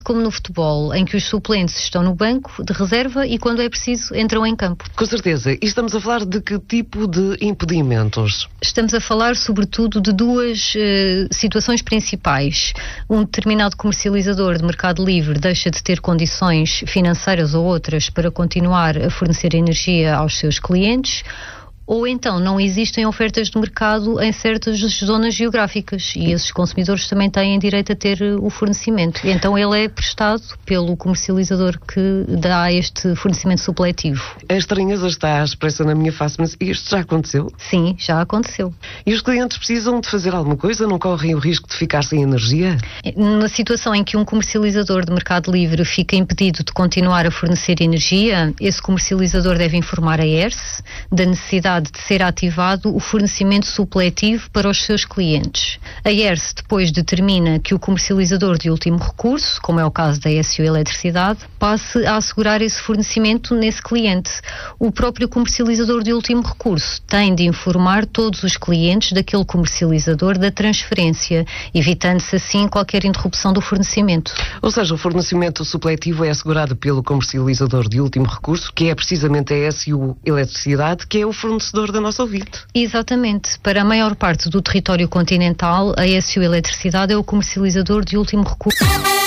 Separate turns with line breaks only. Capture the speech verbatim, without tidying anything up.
Como no futebol, em que os suplentes estão no banco de reserva e, quando é preciso, entram em campo.
Com certeza. E estamos a falar de que tipo de impedimentos?
Estamos a falar, sobretudo, de duas uh, situações principais. Um determinado comercializador de mercado livre deixa de ter condições financeiras ou outras para continuar a fornecer energia aos seus clientes, ou então não existem ofertas de mercado em certas zonas geográficas e esses consumidores também têm direito a ter o fornecimento. E então ele é prestado pelo comercializador que dá este fornecimento supletivo.
A estranheza está expressa na minha face, mas isto já aconteceu?
Sim, já aconteceu.
E os clientes precisam de fazer alguma coisa? Não correm o risco de ficar sem energia?
Na situação em que um comercializador de mercado livre fica impedido de continuar a fornecer energia, esse comercializador deve informar a E R S da necessidade de ser ativado o fornecimento supletivo para os seus clientes. A E R S depois determina que o comercializador de último recurso, como é o caso da S U Eletricidade, passe a assegurar esse fornecimento nesse cliente. O próprio comercializador de último recurso tem de informar todos os clientes daquele comercializador da transferência, evitando-se assim qualquer interrupção do fornecimento.
Ou seja, o fornecimento supletivo é assegurado pelo comercializador de último recurso, que é precisamente a S U Eletricidade, que é o fornecedor da nossa ouvinte.
Exatamente. Para a maior parte do território continental, a S U Eletricidade é o comercializador de último recurso.